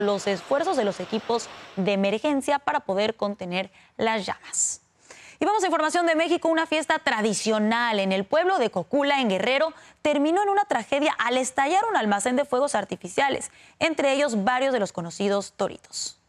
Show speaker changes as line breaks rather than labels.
los esfuerzos de los equipos de emergencia para poder contener las llamas. Y vamos a información de México. Una fiesta tradicional en el pueblo de Cocula, en Guerrero, terminó en una tragedia al estallar un almacén de fuegos artificiales, entre ellos varios de los conocidos toritos.